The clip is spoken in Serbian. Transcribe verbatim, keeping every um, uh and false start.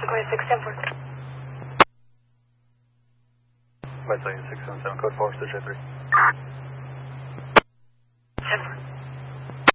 Sequoia six seven four. West six seven seven, code four, six three.